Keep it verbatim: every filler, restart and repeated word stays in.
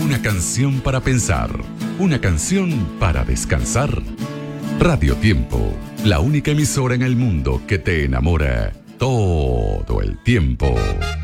Una canción para pensar, una canción para descansar. Radio Tiempo, la única emisora en el mundo que te enamora todo el tiempo.